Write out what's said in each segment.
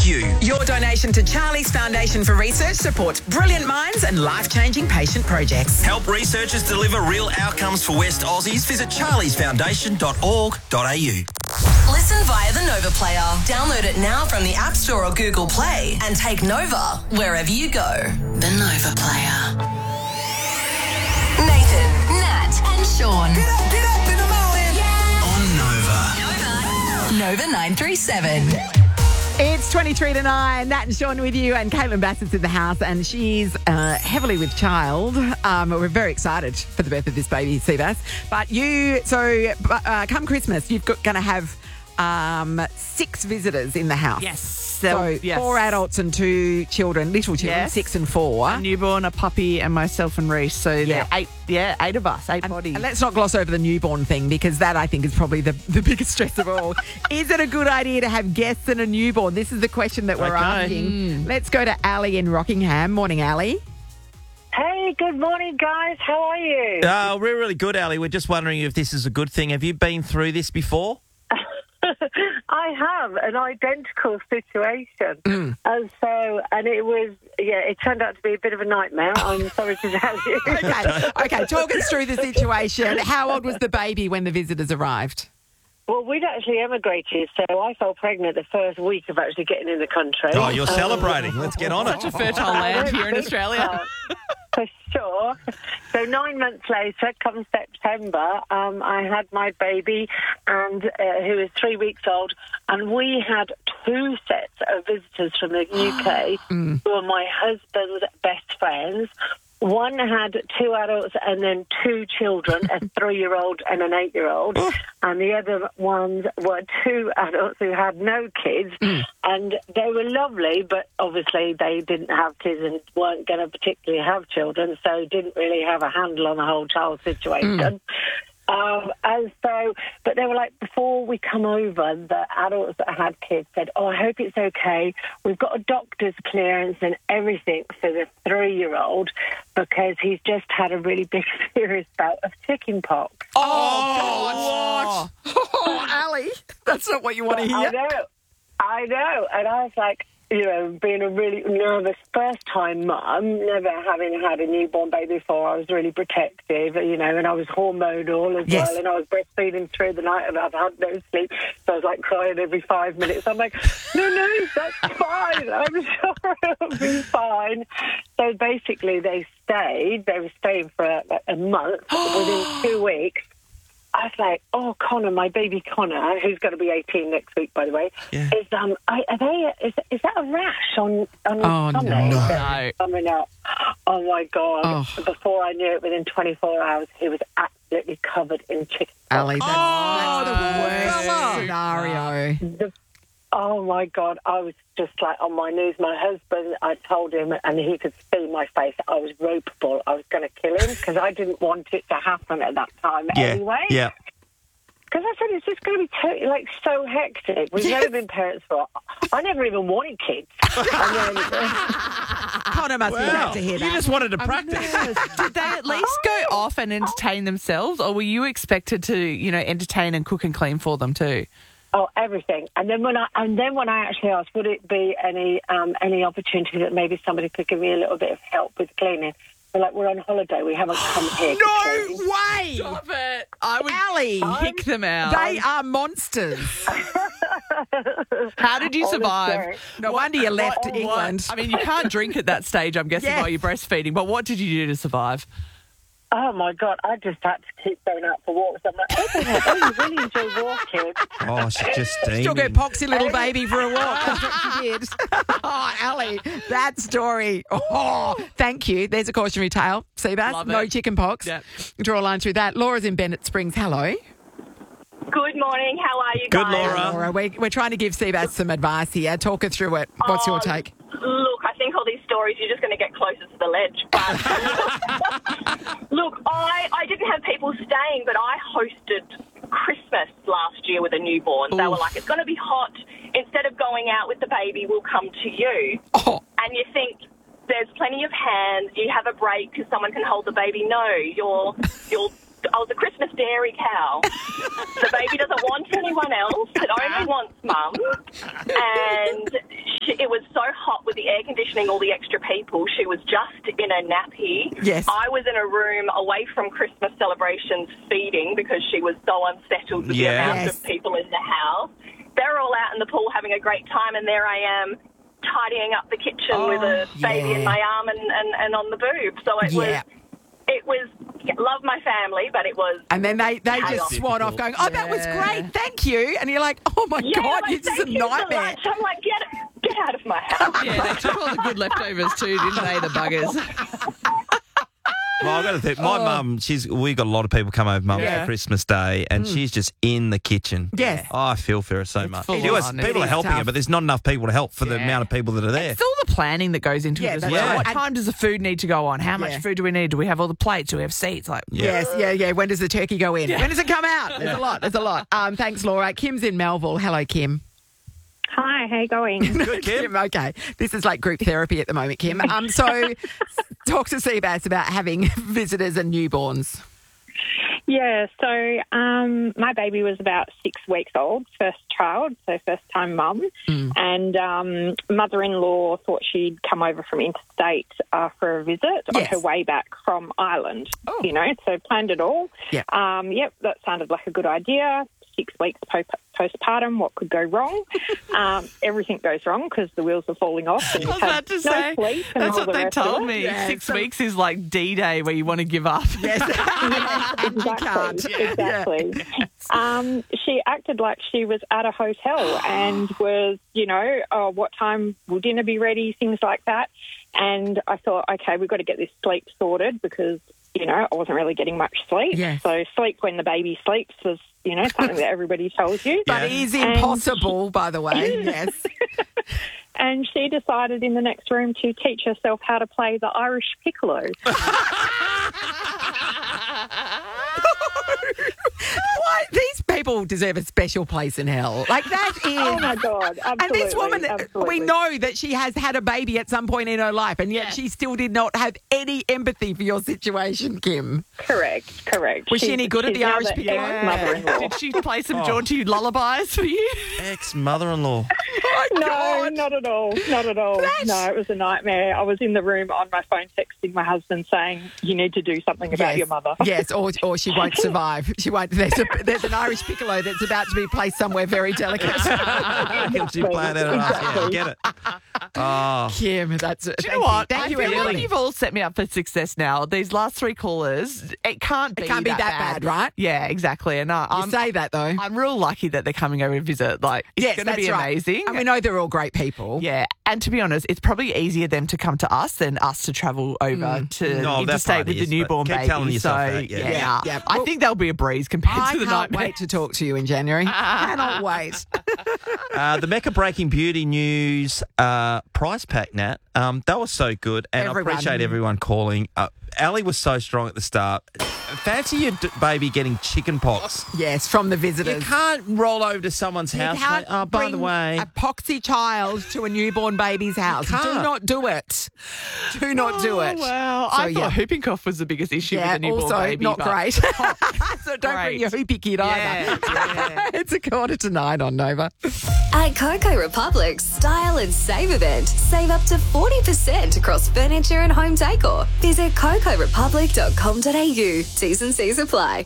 you. Your donation to Charlie's Foundation for Research supports brilliant minds and life-changing patient projects. Help researchers deliver real outcomes for West Aussies. Visit charliesfoundation.org.au. Listen via the Nova Player. Download it now from the App Store or Google Play and take Nova wherever you go. The Nova Player. Nathan, Nat and Sean. Get up in the morning. On Nova. Nova 937. It's 23 to 9. Nat and Sean with you, and Caitlin Bassett's in the house, and she's heavily with child. We're very excited for the birth of this baby, Seabass. But come Christmas, you're going to have 6 visitors in the house. Yes. So yes. 4 adults and 2 children, little children, Yes. 6 and 4. A newborn, a puppy, and myself and Reese. So Yeah. they're 8 of us, 8 bodies. And let's not gloss over the newborn thing, because that, I think, is probably the biggest stress of all. Is it a good idea to have guests and a newborn? This is the question that we're asking. Let's go to Ali in Rockingham. Morning, Ali. Hey, good morning, guys. How are you? We're really good, Ali. We're just wondering if this is a good thing. Have you been through this before? I have an identical situation. And it turned out to be a bit of a nightmare. I'm sorry to tell you. Okay, talk us through the situation. How old was the baby when the visitors arrived? Well, we'd actually emigrated, so I fell pregnant the first week of actually getting in the country. Oh, you're celebrating. Let's get on it. Such a fertile land here in Australia. For sure. So 9 months later, come September, I had my baby, and who was 3 weeks old, and we had 2 sets of visitors from the UK who are my husband's best friends. One had 2 adults and then 2 children, a 3-year-old and an 8-year-old. And the other ones were 2 adults who had no kids. And they were lovely, but obviously they didn't have kids and weren't going to particularly have children, so didn't really have a handle on the whole child situation. But they were like, before we come over, the adults that had kids said, I hope it's okay. We've got a doctor's clearance and everything for the 3-year-old because he's just had a really big, serious bout of chicken pox. Oh, God. Oh, Ali, that's not what you want to hear. I know. And I was like, being a really nervous first-time mum, never having had a newborn baby before, I was really protective, and I was hormonal as well, and I was breastfeeding through the night, and I've had no sleep, so I was, crying every 5 minutes. I'm like, no, that's fine. I'm sure it'll be fine. So basically, they were staying for a month. Within 2 weeks, I was like, Connor, my baby Connor, who's going to be 18 next week, by the way, is that a rash on Sunday? No. Coming up. Oh, my God. Before I knew it, within 24 hours, he was absolutely covered in chicken pox. Ali, that's the worst scenario. Oh, my God. I was just on my knees. My husband, I told him, and he could see my face, I was ropeable. I was going to kill him because I didn't want it to happen at that time anyway. Yeah. Because I said, it's just going to be totally, so hectic. We've never been parents for... I never even wanted kids. Connor must be glad to hear that. You just wanted to practice. Did they at least go off and entertain themselves, or were you expected to, entertain and cook and clean for them too? Oh, everything. And then when I actually asked, would it be any opportunity that maybe somebody could give me a little bit of help with cleaning? They're like, we're on holiday. We haven't come here to clean. No way! Stop it. I would Ali, kick them out. they are monsters. How did you survive? No wonder you left England. I mean, you can't drink at that stage, I'm guessing, while you're breastfeeding, but what did you do to survive? Oh, my God, I just had to keep going out for walks. I'm like, you really enjoy walking. Oh, she's just steaming. Still go poxy little baby for a walk. That's what she did. Oh, Ali, that story. Oh, thank you. There's a cautionary tale. See that? No chicken pox. Yep. Draw a line through that. Laura's in Bennett Springs. Hello. Good morning. How are you Good, guys? Laura. We're trying to give Seabass some advice here. Talk her through it. What's your take? Look, I think all these stories, you're just going to get closer to the ledge. But look, I didn't have people staying, but I hosted Christmas last year with a newborn. They were like, it's going to be hot. Instead of going out with the baby, we'll come to you. Oh. And you think, there's plenty of hands. You have a break because someone can hold the baby. No, I was a Christmas dairy cow. The baby doesn't want anyone else. It only wants mum. And it was so hot with the air conditioning, all the extra people. She was just in a nappy. Yes. I was in a room away from Christmas celebrations feeding because she was so unsettled with the amount of people in the house. They're all out in the pool having a great time, and there I am tidying up the kitchen with a baby in my arm and on the boob. So it was love my family, but it was. And then they just swat off going, oh, that was great, thank you. And you're like, oh my God, like, this is a nightmare. So I'm like, get out of my house. Yeah, they took all the good leftovers too, didn't they, the buggers? Well, I've got to think. My mum, we got a lot of people come over Mum for Christmas Day, and she's just in the kitchen. Yes. Oh, I feel for her so much. full on. People It are is helping tough. her, but there's not enough people to help for the amount of people that are there. It's all the planning that goes into it as that's well. right. What time does the food need to go on? How much food do we need? Do we have all the plates? Do we have seats? Like, Yes, yeah. When does the turkey go in? When does it come out? There's a lot. Thanks, Laura. Kim's in Melville. Hello, Kim. Hi, how you going? Good, Kim. Okay. This is like group therapy at the moment, Kim. So talk to Seabass about having visitors and newborns. Yeah, so my baby was about 6 weeks old, first child, so first-time mum, and mother-in-law thought she'd come over from interstate for a visit on her way back from Ireland, so planned it all. Yeah. That sounded like a good idea. 6 weeks postpartum, what could go wrong? Everything goes wrong because the wheels are falling off. And I was about to say, sleep and that's all what the they rest of told it. me. Yeah, 6 so- weeks is like D-Day where you want to give up. Yes. Exactly. She acted like she was at a hotel and was, what time will dinner be ready, things like that. And I thought, okay, we've got to get this sleep sorted because, I wasn't really getting much sleep. Yes. So sleep when the baby sleeps was, something that everybody tells you. But it is impossible, by the way. Yes. And she decided in the next room to teach herself how to play the Irish piccolo. Why? These people deserve a special place in hell. Like that is. Oh, my God. Absolutely. And this woman, absolutely. we know that she has had a baby at some point in her life, and yet she still did not have any empathy for your situation, Kim. Correct. Was she any good at the now Irish piccolo? ex-mother-in-law. Did she play some jaunty lullabies for you? Ex-mother-in-law. No, not at all. Not at all. No, it was a nightmare. I was in the room on my phone texting my husband saying, you need to do something about your mother. Yes, or she won't survive. She won't. There's an Irish piccolo that's about to be placed somewhere very delicate. She played that at us. Yeah, get it. Oh. Kim, that's it. Do you know what? Thank I you, feel like Emily. you've all set me up for success now. These last 3 callers, it can't be that bad, right? Yeah, exactly. And You I'm say that though. I'm real lucky that they're coming over to visit. Like, it's Yes, going to that's be right. amazing. And we know they're all great people. Yeah, and to be honest, it's probably easier them to come to us than us to travel over to No, that interstate part with is, the newborn but keep baby. telling yourself so that, yeah. yeah. Yeah. I think they'll be a breeze compared I to the can't nightmare. wait to talk to you in January. Cannot wait. The Mecca Breaking Beauty News prize pack, Nat, that was so good. And Everyone. I appreciate everyone calling. Ali was so strong at the start. Fancy your baby getting chicken pox. Yes, from the You visitors. can't roll over to someone's You house. can't Oh, by the bring way, a poxy child to a newborn baby's house. Do can't. not do it. Do not do it. Wow, So, I thought whooping cough was the biggest issue with the newborn also baby. not but- great. So don't bring Great. your hoopy kid either. Yeah. It's 8:45 on Nova. At Coco Republic's Style and Save event, save up to 40% across furniture and home decor. Visit cocorepublic.com.au. T's and C's apply.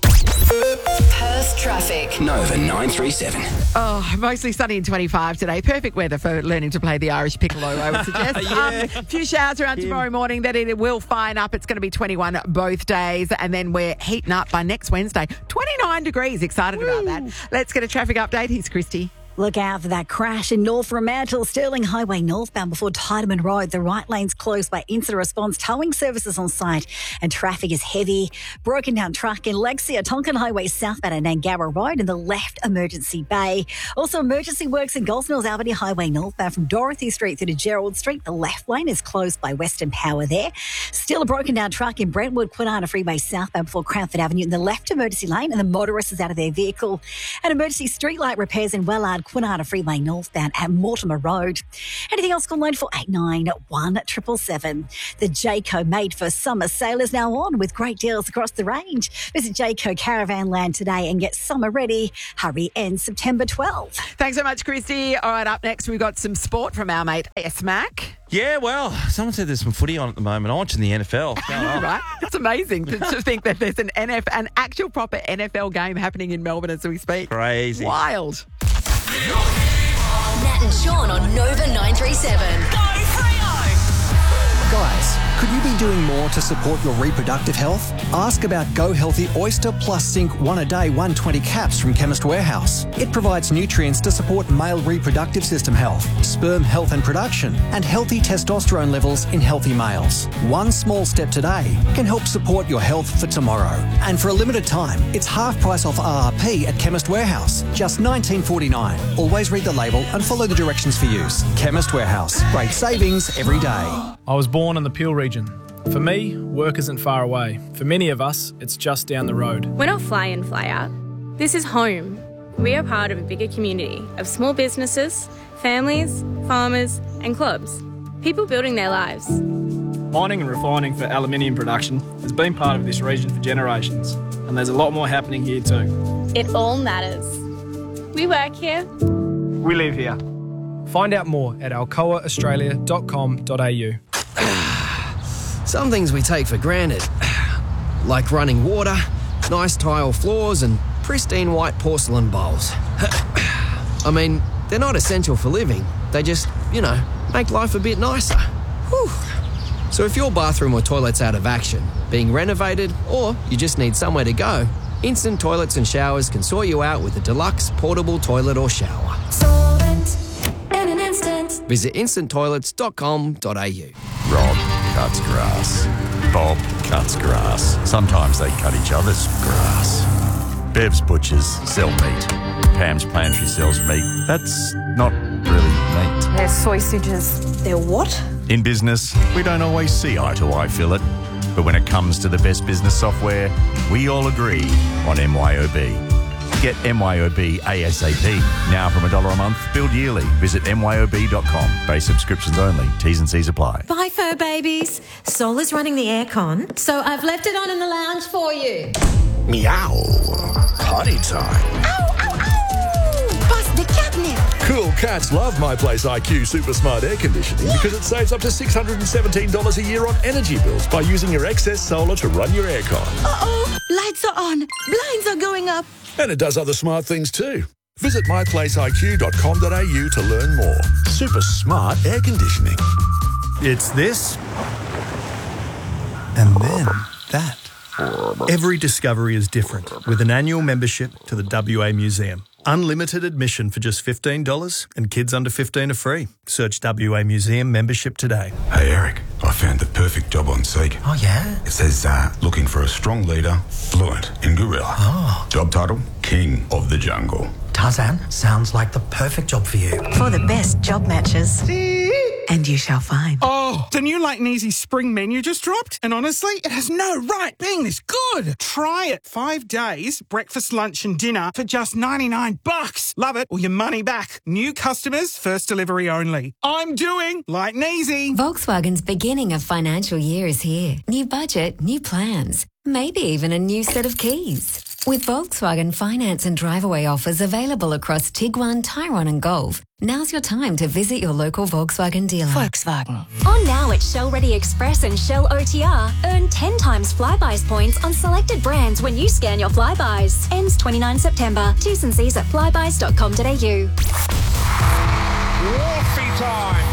Perth traffic. Nova 937. Oh, mostly sunny and 25 today. Perfect weather for learning to play the Irish piccolo, I would suggest. A few showers around tomorrow morning. Then it will fine up. It's going to be 21 both days. And then we're heating up by next Wednesday. 29 degrees. Excited about that. Let's get a traffic update. Here's Christy. Look out for that crash in North Fremantle, Stirling Highway northbound before Tiedemann Road. The right lane's closed by incident response towing services on site and traffic is heavy. Broken down truck in Lexia, Tonkin Highway southbound at Nangara Road in the left emergency bay. Also emergency works in Gulf Mills Albany Highway northbound from Dorothy Street through to Gerald Street. The left lane is closed by Western Power there. Still a broken down truck in Brentwood, Kwinana Freeway southbound before Cranford Avenue in the left emergency lane and the motorist is out of their vehicle. And emergency streetlight repairs in Wellard Kwinana Freeway northbound at Mortimer Road. Anything else, call 9489 The Jayco Made for Summer sale is now on with great deals across the range. Visit Jayco Caravan Land today and get summer ready. Hurry ends September 12th. Thanks so much, Christy. All right, up next, we've got some sport from our mate S-Mac. Yeah, well, someone said there's some footy on at the moment. I'm watching the NFL. Right? It's amazing to think that there's an actual proper NFL game happening in Melbourne as we speak. Crazy. Wild. Nat and Sean on Nova 937. Go Freo! Guys, could you be doing more to support your reproductive health? Ask about Go Healthy Oyster Plus Zinc 1 a day 120 caps from Chemist Warehouse. It provides nutrients to support male reproductive system health, sperm health and production, and healthy testosterone levels in healthy males. One small step today can help support your health for tomorrow. And for a limited time, it's half price off RRP at Chemist Warehouse, just $19.49. Always read the label and follow the directions for use. Chemist Warehouse, great savings every day. I was born in the Peel region. For me, work isn't far away. For many of us, it's just down the road. We're not fly in, fly out. This is home. We are part of a bigger community of small businesses, families, farmers and clubs. People building their lives. Mining and refining for aluminium production has been part of this region for generations, and there's a lot more happening here too. It all matters. We work here. We live here. Find out more at alcoaaustralia.com.au. Some things we take for granted, like running water, nice tile floors and pristine white porcelain bowls. I mean, they're not essential for living. They just, make life a bit nicer. Whew. So if your bathroom or toilet's out of action, being renovated, or you just need somewhere to go, Instant Toilets and Showers can sort you out with a deluxe portable toilet or shower. Solvent in an instant. Visit instanttoilets.com.au. Rob cuts grass. Bob cuts grass. Sometimes they cut each other's grass. Bev's Butchers sell meat. Pam's Pantry sells meat. That's not really meat. They're sausages. They're what? In business, we don't always see eye to eye, Phillip. But when it comes to the best business software, we all agree on MYOB. Get MYOB ASAP. Now from $1 a month, billed yearly. Visit MYOB.com. Base subscriptions only. T's and C's apply. Bye, fur babies. Sol is running the aircon, so I've left it on in the lounge for you. Meow. Potty time. Ow, ow, ow! Bust the catnip. Cool cats love My Place IQ Super Smart Air Conditioning because it saves up to $617 a year on energy bills by using your excess solar to run your aircon. Uh-oh. Lights are on. Blinds are going up. And it does other smart things too. Visit myplaceiq.com.au to learn more. Super smart air conditioning. It's this, and then that. Every discovery is different with an annual membership to the WA Museum. Unlimited admission for just $15 and kids under 15 are free. Search WA Museum membership today. Hey Eric, I found the perfect job on Seek. Oh yeah? It says looking for a strong leader, fluent in gorilla. Oh. Job title, King of the Jungle. Tarzan, sounds like the perfect job for you. For the best job matches. And you shall find. Oh, the new Light and Easy spring menu just dropped. And honestly, it has no right being this good. Try it. 5 days, breakfast, lunch and dinner for just $99. Love it or your money back. New customers, first delivery only. I'm doing Light and Easy. Volkswagen's beginning of financial year is here. New budget, new plans. Maybe even a new set of keys. With Volkswagen finance and drive-away offers available across Tiguan, Tyrone and Golf, now's your time to visit your local Volkswagen dealer. Volkswagen. On now at Shell Ready Express and Shell OTR, earn 10 times Flybuys points on selected brands when you scan your Flybuys. Ends 29 September. T's and C's at flybuys.com.au. Woffy time!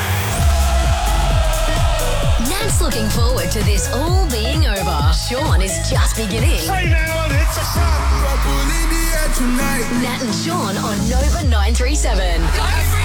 Nat's looking forward to this all being over. Sean is just beginning. Hey now, it's a fun. Nat and Sean on Nova 937. Go